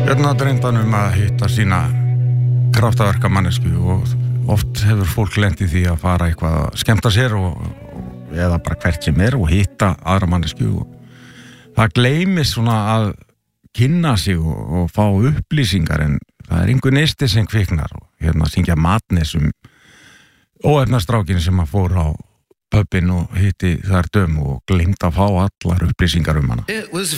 Reyndan að hitta sína kraftaverkamannesku og oft hefur fólk lent í því að fara eitthvað að skemmta sér eða bara hvert sem og hitta aðra mannesku og það gleymist svona að kynna sig og fá upplýsingar en það einhver neisti sem kviknar og syngja Madness óefnastrákin sem að fór á pubin og hitti þar dömu og gleymd að fá allar upplýsingar hana. It was